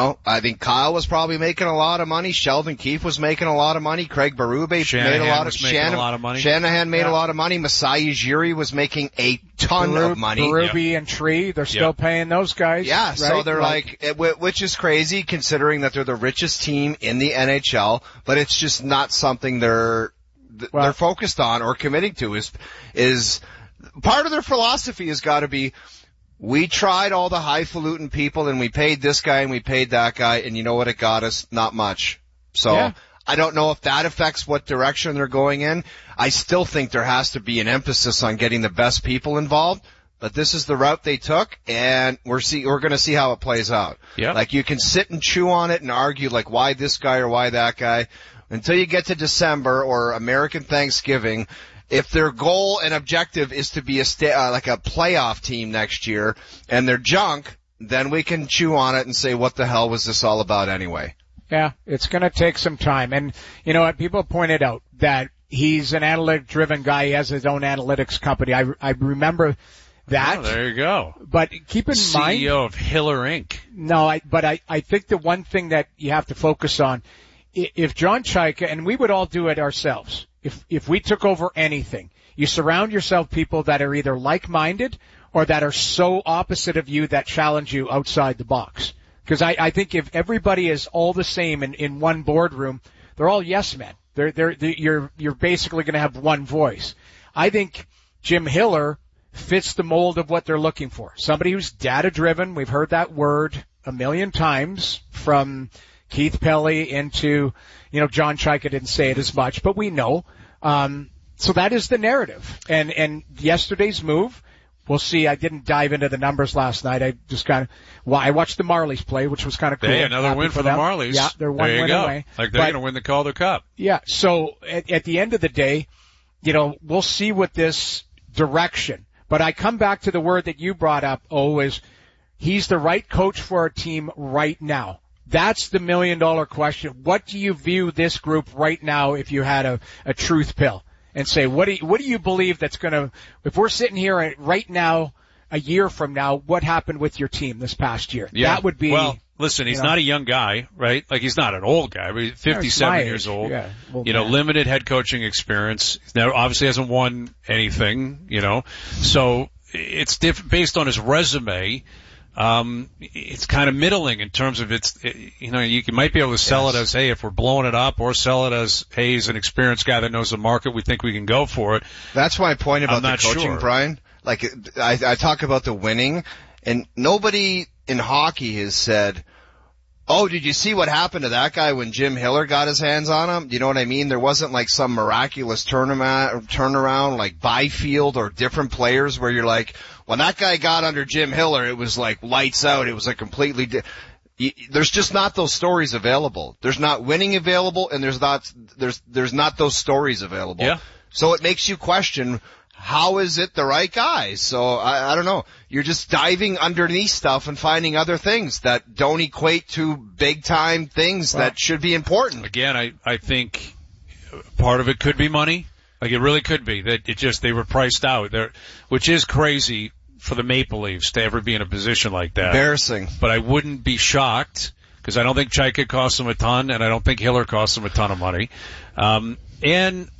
Kyle was probably making a lot of money. Sheldon Keefe was making a lot of money. Craig Berube made a lot of money. Shanahan made a lot of money. Masai Ujiri was making a ton of money. Berube and Tree, they're still paying those guys. Yeah, right? So they're which is crazy considering that they're the richest team in the NHL, but it's just not something they're focused on or committing to. Is part of their philosophy has got to be, we tried all the highfalutin people and we paid this guy and we paid that guy, and you know what it got us? Not much. So I don't know if that affects what direction they're going in. I still think there has to be an emphasis on getting the best people involved, but this is the route they took, and we're going to see how it plays out. Yeah. You can sit and chew on it and argue why this guy or why that guy. Until you get to December or American Thanksgiving, if their goal and objective is to be a playoff team next year and they're junk, then we can chew on it and say, what the hell was this all about anyway? Yeah, it's going to take some time. And you know what? People pointed out that he's an analytic-driven guy. He has his own analytics company. I remember that. Oh, there you go. But keep in mind, CEO of Hiller Inc. No, I think the one thing that you have to focus on, if John Chayka, and we would all do it ourselves, if we took over anything, you surround yourself people that are either like-minded or that are so opposite of you that challenge you outside the box. Because I think if everybody is all the same in one boardroom, they're all yes men. You're basically going to have one voice. I think Jim Hiller fits the mold of what they're looking for. Somebody who's data-driven. We've heard that word a million times from Keith Pelly into, John Chayka didn't say it as much, but we know. So that is the narrative. And yesterday's move, we'll see. I didn't dive into the numbers last night. I just I watched the Marlies play, which was kind of cool. Hey, another win for the Marlies. Yeah, they're one win away. They're going to win the Calder Cup. Yeah. So at the end of the day, we'll see what this direction. But I come back to the word that you brought up, is he's the right coach for our team right now. That's the $1 million question. What do you view this group right now if you had a truth pill and say, what do you believe that's going to, if we're sitting here right now, a year from now, what happened with your team this past year? Yeah. That would be. Well, listen, he's not a young guy, right? He's not an old guy, but he's 57 years old. Yeah, limited head coaching experience. Now, obviously hasn't won anything, So it's based on his resume. It's kind of middling in terms of you might be able to sell it as, hey, if we're blowing it up, or sell it as, hey, he's an experienced guy that knows the market. We think we can go for it. That's my point about the coaching, Brian. I talk about the winning, and nobody in hockey has said, oh, did you see what happened to that guy when Jim Hiller got his hands on him? Do you know what I mean? There wasn't some miraculous turnaround like Byfield or different players where you're like, when that guy got under Jim Hiller, it was like lights out. It was completely there's just not those stories available. There's not winning available, and there's not those stories available. Yeah. So it makes you question, how is it the right guy? So I don't know. You're just diving underneath stuff and finding other things that don't equate to big time things that should be important. Again, I think part of it could be money. It really could be that they were priced out there, which is crazy for the Maple Leafs to ever be in a position like that. Embarrassing. But I wouldn't be shocked, because I don't think Chayka cost them a ton, and I don't think Hiller cost them a ton of money. And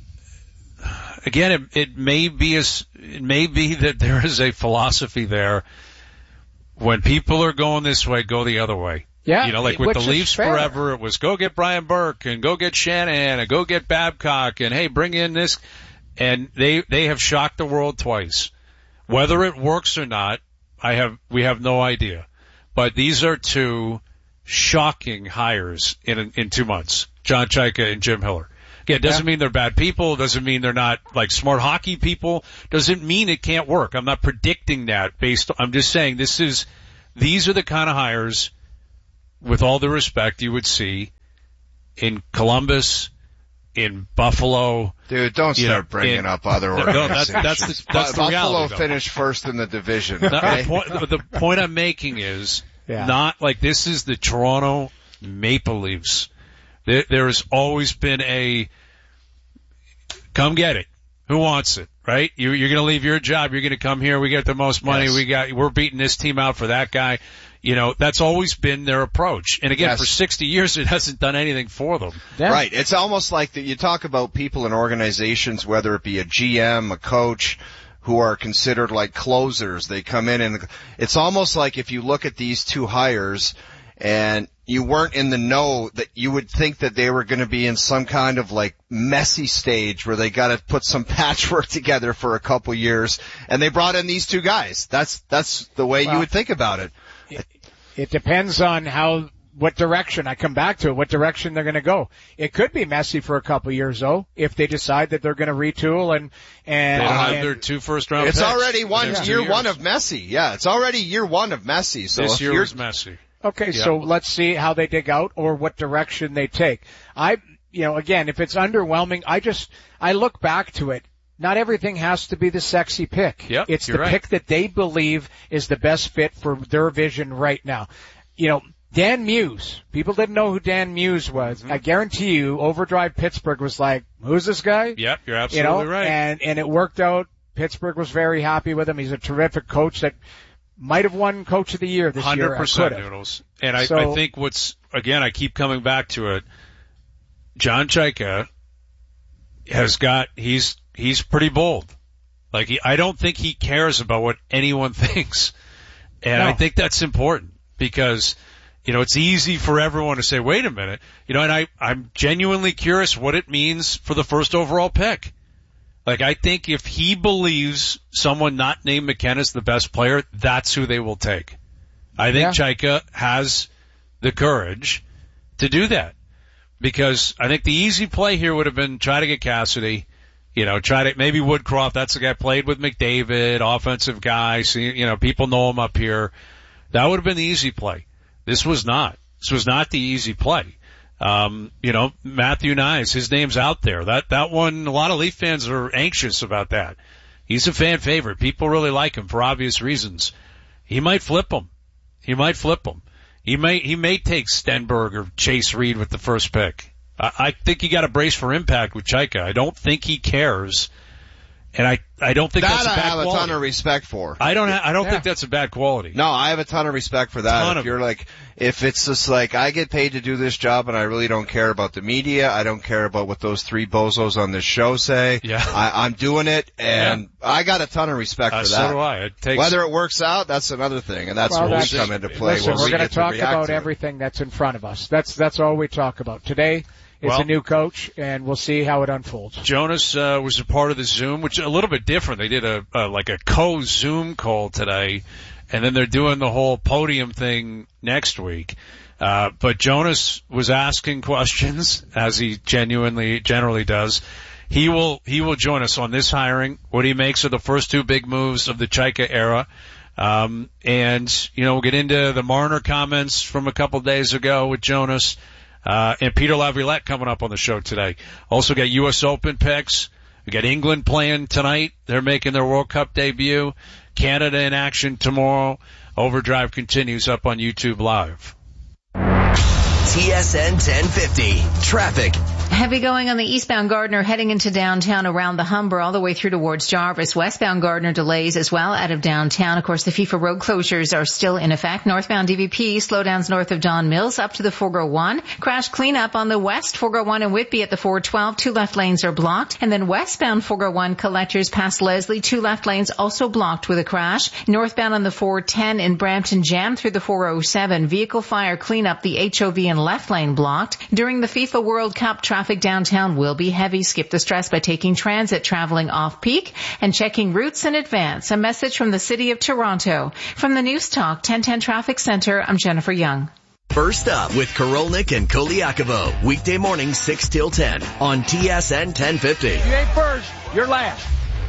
again, it may be that there is a philosophy there. When people are going this way, go the other way. Yeah. With the Leafs forever, it was go get Brian Burke and go get Shanahan and go get Babcock and hey, bring in this. And they have shocked the world twice. Whether it works or not, we have no idea. But these are two shocking hires in 2 months. John Chayka and Jim Hiller. Yeah, it doesn't mean they're bad people. Doesn't mean they're not like smart hockey people. Doesn't mean it can't work. I'm not predicting that I'm just saying these are the kind of hires, with all due respect, you would see in Columbus, in Buffalo. Dude, don't start bringing up other organizations. No, that's the Buffalo reality, finished first in the division. Okay? The point I'm making is not like this is the Toronto Maple Leafs. There has always been a come get it. Who wants it, right? You're going to leave your job. You're going to come here. We get the most money. Yes. We're beating this team out for that guy. You know, that's always been their approach. And again, for 60 years, it hasn't done anything for them. Yeah. Right. It's almost like you talk about people in organizations, whether it be a GM, a coach, who are considered like closers. They come in and it's almost like if you look at these two hires and you weren't in the know, that you would think that they were going to be in some kind of like messy stage where they got to put some patchwork together for a couple years, and they brought in these two guys. That's the way you would think about it. It depends on what direction, I come back to it, what direction they're going to go. It could be messy for a couple years though, if they decide that they're going to retool and they'll have their 2 first-round picks. It's already year one of messy. Yeah, it's already year one of messy. So this year was messy. Okay, so let's see how they dig out or what direction they take. Again, if it's underwhelming, I look back to it. Not everything has to be the sexy pick. Yep, it's the pick that they believe is the best fit for their vision right now. Dan Muse. People didn't know who Dan Muse was. Mm-hmm. I guarantee you, Overdrive Pittsburgh was like, who's this guy? Yep, you're absolutely right. And it worked out. Pittsburgh was very happy with him. He's a terrific coach that might have won Coach of the Year this year. 100% Noodles. And I think I keep coming back to it. John Chayka he's pretty bold. Like, I don't think he cares about what anyone thinks. And I think that's important because, it's easy for everyone to say, wait a minute, and I'm genuinely curious what it means for the first overall pick. Like, I think if he believes someone not named McKenna is the best player, that's who they will take. I think Chayka has the courage to do that. Because I think the easy play here would have been try to get Cassidy, maybe Woodcroft, that's the guy played with McDavid, offensive guy, people know him up here. That would have been the easy play. This was not. This was not the easy play. Matthew Knies, his name's out there. That one, a lot of Leaf fans are anxious about that. He's a fan favorite. People really like him for obvious reasons. He might flip him. He may take Stenberg or Chase Reed with the first pick. I think you got to brace for impact with Chayka. I don't think he cares. And I don't think that's a bad quality. I have a ton of respect for. I don't think that's a bad quality. No, I have a ton of respect for that. If it's just like, I get paid to do this job and I really don't care about the media, I don't care about what those 3 bozos on this show say. Yeah. I'm doing it, and I got a ton of respect for that. So do I. Whether it works out, that's another thing, and that's where we come into play. Listen, we're going to talk about everything that's in front of us. That's all we talk about today. It's a new coach, and we'll see how it unfolds. Jonas was a part of the Zoom, which is a little bit different. They did a co-Zoom call today, and then they're doing the whole podium thing next week. But Jonas was asking questions, as he generally does. He will join us on this hiring, what he makes of the first 2 big moves of the Chayka era. And we'll get into the Marner comments from a couple days ago with Jonas. And Peter Laviolette coming up on the show today. Also got U.S. Open picks. We got England playing tonight. They're making their World Cup debut. Canada in action tomorrow. Overdrive continues up on YouTube Live. TSN 1050. Traffic. Heavy going on the eastbound Gardner heading into downtown around the Humber all the way through towards Jarvis. Westbound Gardner delays as well out of downtown. Of course, the FIFA road closures are still in effect. Northbound DVP slowdowns north of Don Mills up to the 401. Crash cleanup on the west 401 and Whitby at the 412. 2 left lanes are blocked. And then westbound 401 collectors past Leslie. 2 left lanes also blocked with a crash. Northbound on the 410 in Brampton jammed through the 407. Vehicle fire cleanup, the HOV and left lane blocked. During the FIFA World Cup, traffic Traffic downtown will be heavy. Skip the stress by taking transit, traveling off-peak, and checking routes in advance. A message from the City of Toronto. From the News Talk 1010 Traffic Center, I'm Jennifer Young. First up with Korolnik and Koliakovo. Weekday morning 6 till 10 on TSN 1050. You ain't first, you're last.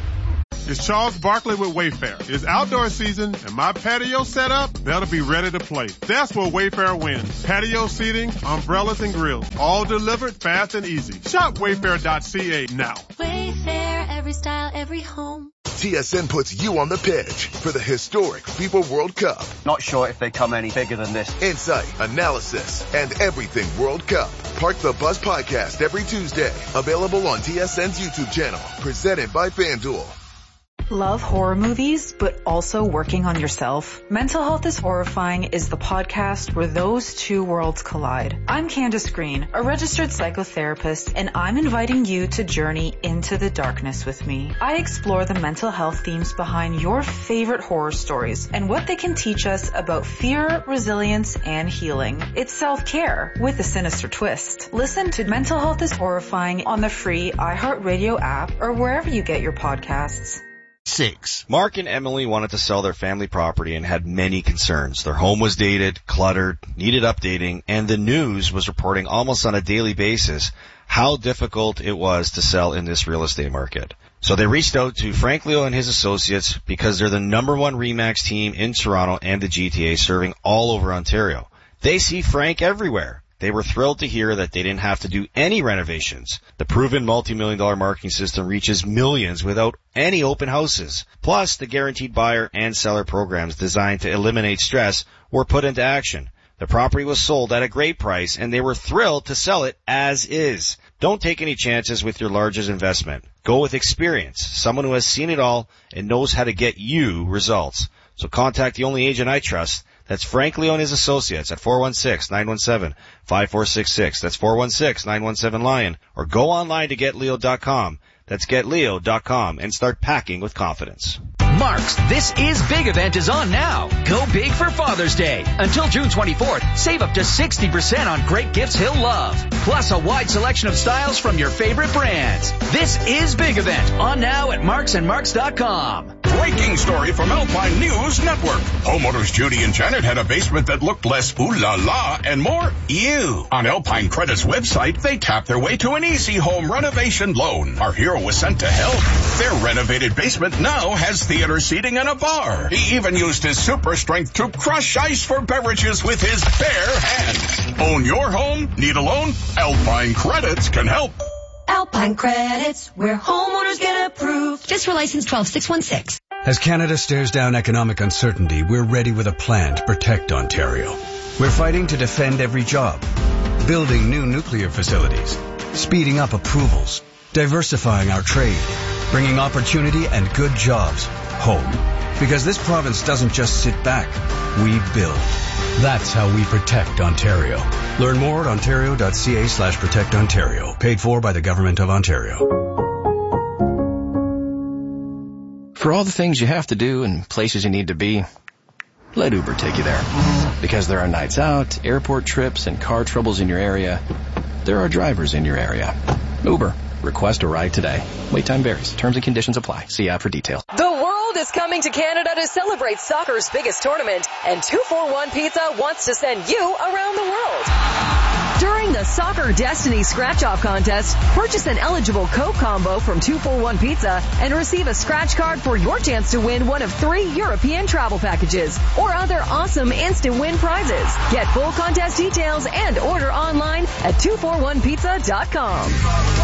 It's Charles Barkley with Wayfair. It's outdoor season and my patio set up, that'll be ready to play. That's where Wayfair wins. Patio seating, umbrellas and grills, all delivered fast and easy. Shop wayfair.ca now. Wayfair, every style, every home. TSN puts you on the pitch for the historic FIFA World Cup. Not sure if they come any bigger than this. Insight, analysis, and everything World Cup. Park the Bus podcast every Tuesday. Available on TSN's YouTube channel. Presented by FanDuel. Love horror movies, but also working on yourself? Mental Health is Horrifying is the podcast where those two worlds collide. I'm Candace Green, a registered psychotherapist, and I'm inviting you to journey into the darkness with me. I explore the mental health themes behind your favorite horror stories and what they can teach us about fear, resilience, and healing. It's self-care with a sinister twist. Listen to Mental Health is Horrifying on the free iHeartRadio app or wherever you get your podcasts. 6. Mark and Emily wanted to sell their family property and had many concerns. Their home was dated, cluttered, needed updating, and the news was reporting almost on a daily basis how difficult it was to sell in this real estate market. So they reached out to Frank Leo and his associates because they're the number one RE/MAX team in Toronto and the GTA, serving all over Ontario. They see Frank everywhere. They were thrilled to hear that they didn't have to do any renovations. The proven multi-million-dollar marketing system reaches millions without any open houses. Plus, the guaranteed buyer and seller programs designed to eliminate stress were put into action. The property was sold at a great price, and they were thrilled to sell it as is. Don't take any chances with your largest investment. Go with experience, someone who has seen it all and knows how to get you results. So contact the only agent I trust. That's Frank Leo and his associates at 416-917-5466. That's 416-917-LION. Or go online to getleo.com. That's getleo.com and start packing with confidence. Mark's This Is Big event is on now. Go big for Father's Day. Until June 24th, save up to 60% on great gifts he'll love. Plus a wide selection of styles from your favorite brands. This Is Big event on now at marksandmarks.com. Breaking story from Alpine News Network. Homeowners Judy and Janet had a basement that looked less ooh la la and more ew. On Alpine Credit's website, they tapped their way to an easy home renovation loan. Our hero was sent to help. Their renovated basement now has theater seating and a bar. He even used his super strength to crush ice for beverages with his bare hands. Own your home? Need a loan? Alpine Credits can help. Alpine Credits, where homeowners get approved. Just for license 12616. As Canada stares down economic uncertainty, we're ready with a plan to protect Ontario. We're fighting to defend every job, building new nuclear facilities, speeding up approvals, diversifying our trade, bringing opportunity and good jobs home. Because this province doesn't just sit back, we build. That's how we protect Ontario. Learn more at ontario.ca/protectontario. Paid for by the Government of Ontario. For all the things you have to do and places you need to be, let Uber take you there. Because there are nights out, airport trips, and car troubles in your area, there are drivers in your area. Uber. Request a ride today. Wait time varies. Terms and conditions apply. See app for details. The world is coming to Canada to celebrate soccer's biggest tournament, and 241 Pizza wants to send you around the world. During the Soccer Destiny Scratch-Off Contest, purchase an eligible Coke combo from 241 Pizza and receive a scratch card for your chance to win one of 3 European travel packages or other awesome instant win prizes. Get full contest details and order online at 241pizza.com.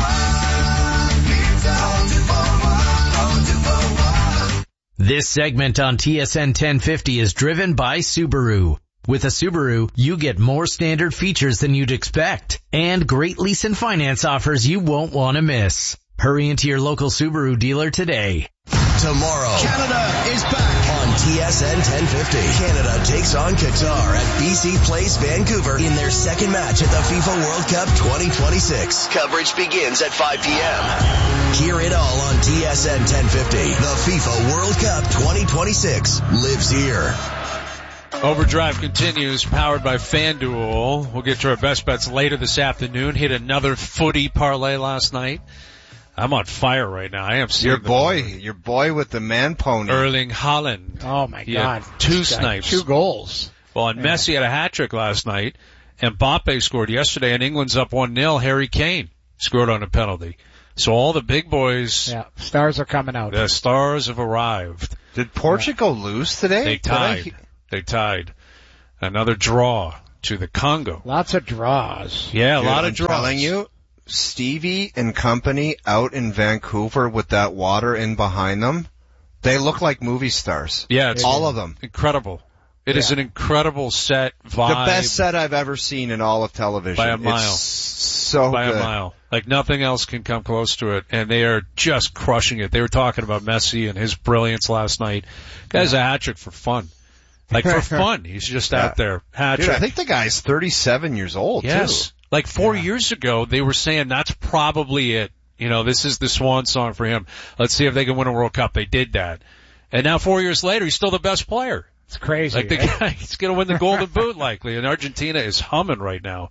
This segment on TSN 1050 is driven by Subaru. With a Subaru, you get more standard features than you'd expect and great lease and finance offers you won't want to miss. Hurry into your local Subaru dealer today. Tomorrow, Canada is back on TSN 1050. Canada takes on Qatar at BC Place, Vancouver in their second match at the FIFA World Cup 2026. Coverage begins at 5 p.m. Hear it all on TSN 1050. The FIFA World Cup 2026 lives here. Overdrive continues, powered by FanDuel. We'll get to our best bets later this afternoon. Hit another footy parlay last night. I'm on fire right now. I am seeing your boy with the man pony. Erling Haaland. Oh my God. Two snipes. 2 goals. Well, and Messi had a hat trick last night, and Mbappe scored yesterday, and England's up 1-0. Harry Kane scored on a penalty. So all the big boys. Yeah, stars are coming out. The stars have arrived. Did Portugal lose today? They tied. They tied. Another draw to the Congo. Lots of draws. Yeah, a lot of draws. I'm telling you, Stevie and company out in Vancouver with that water in behind them, they look like movie stars. Yeah, it's all of them. Incredible. It is an incredible set vibe. The best set I've ever seen in all of television. By a mile. It's so by good. a mile. Like nothing else can come close to it, and they are just crushing it. They were talking about Messi and his brilliance last night. Guy's a hat trick for fun. Like for fun. He's just out there. Hat trick. I think the guy's 37 years old, yes. too. Like 4 years ago, they were saying that's probably it. You know, this is the swan song for him. Let's see if they can win a World Cup. They did that. And now 4 years later, he's still the best player. It's crazy. Like the guy, he's going to win the Golden Boot likely. And Argentina is humming right now.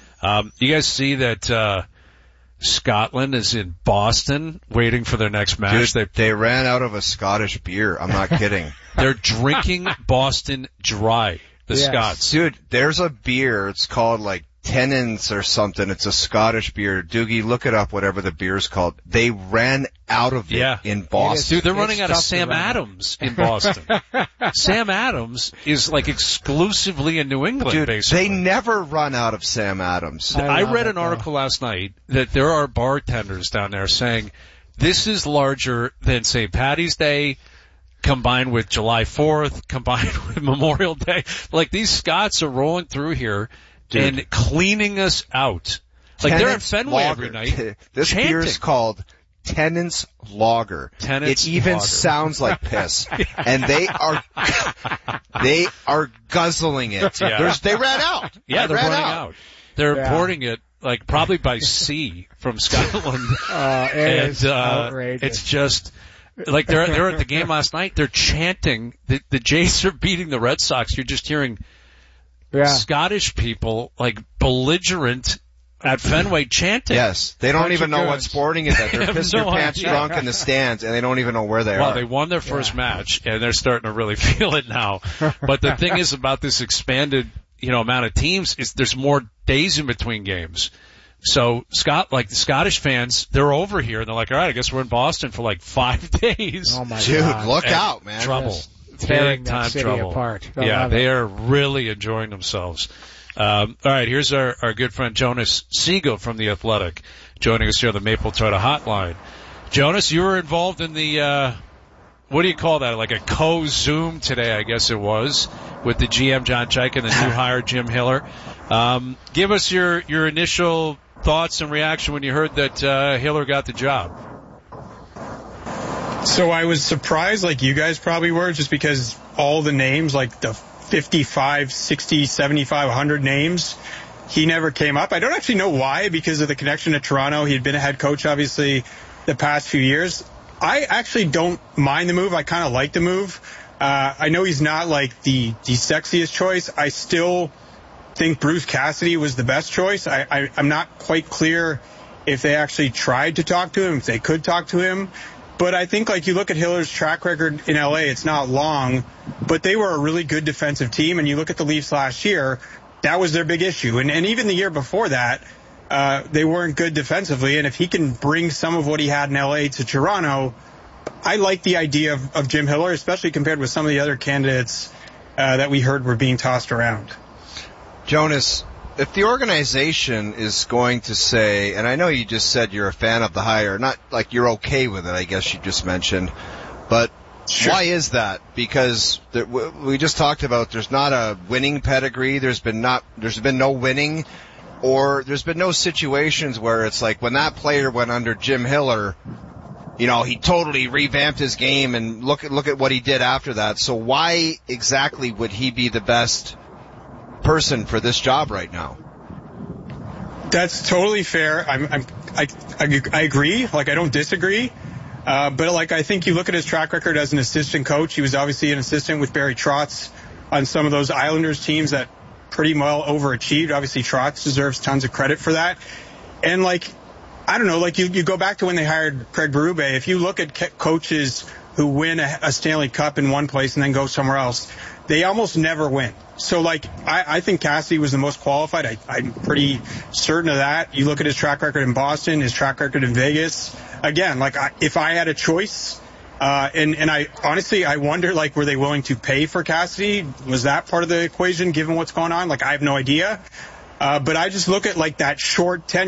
You guys see that, Scotland is in Boston waiting for their next match. Dude, they ran out of a Scottish beer. I'm not kidding. They're drinking Boston dry. The Scots. Dude, there's a beer. It's called like Tennent's or something. It's a Scottish beer. Doogie, look it up, whatever the beer's called. They ran out of it in Boston. Dude, they're running out of Sam Adams in Boston. Sam Adams is like exclusively in New England, Dude, basically. They never run out of Sam Adams. I read an article last night that there are bartenders down there saying this is larger than St. Paddy's Day, combined with July 4th, combined with Memorial Day. Like these Scots are rolling through here. Dude. And cleaning us out. Like they're at Fenway every night. This beer is called Tennent's Lager. Tennent's It even Lager. sounds like piss. And they are guzzling it. Yeah. They ran out. Yeah, they're running out. They're importing it like probably by sea from Scotland. It's outrageous. It's just like they're at the game last night. They're chanting. The Jays are beating the Red Sox. You're just hearing Scottish people like belligerent at Fenway chanting. Yes, they don't even know what sporting is that. They're pissed their pants drunk in the stands, and they don't even know where they are. Well, they won their first match, and they're starting to really feel it now. But the thing is about this expanded, amount of teams is there's more days in between games. So the Scottish fans, they're over here, and they're like, all right, I guess we're in Boston for like 5 days. Oh my God. Dude, look out, man. Trouble. Yes. Tearing Big time that city trouble. apart. They are really enjoying themselves. All right, here's our good friend Jonas Siegel from The Athletic joining us here on the Maple Toyota Hotline. Jonas, you were involved in the, what do you call that? Like a co-Zoom today, I guess it was, with the GM John Chaik and the new hire Jim Hiller. Give us your initial thoughts and reaction when you heard that Hiller got the job. So I was surprised, like you guys probably were, just because all the names, like the 55, 60, 75, 100 names, he never came up. I don't actually know why, because of the connection to Toronto. He had been a head coach, obviously, the past few years. I actually don't mind the move. I kind of like the move. I know he's not like the sexiest choice. I still think Bruce Cassidy was the best choice. I'm not quite clear if they actually tried to talk to him, if they could talk to him. But I think, like, you look at Hiller's track record in L.A., it's not long, but they were a really good defensive team. And you look at the Leafs last year, that was their big issue. And even the year before that, they weren't good defensively. And if he can bring some of what he had in L.A. to Toronto, I like the idea of Jim Hiller, especially compared with some of the other candidates that we heard were being tossed around. Jonas, if the organization is going to say, and I know you just said you're a fan of the hire, not like you're okay with it, I guess you just mentioned, but sure. Why is that? Because we just talked about there's not a winning pedigree, there's been no winning, or there's been no situations where it's like when that player went under Jim Hiller, he totally revamped his game, and look at what he did after that. So why exactly would he be the best person for this job right now? That's totally fair. I agree. Like, I don't disagree. But like, I think you look at his track record as an assistant coach. He was obviously an assistant with Barry Trotz on some of those Islanders teams that pretty well overachieved. Obviously, Trotz deserves tons of credit for that. And like, I don't know, like you go back to when they hired Craig Berube. If you look at coaches who win a Stanley Cup in one place and then go somewhere else, they almost never win. So like, I think Cassidy was the most qualified. I'm pretty certain of that. You look at his track record in Boston, his track record in Vegas. Again, like if I had a choice, and I honestly, I wonder, like, were they willing to pay for Cassidy? Was that part of the equation given what's going on? Like, I have no idea. But I just look at like that short tenure.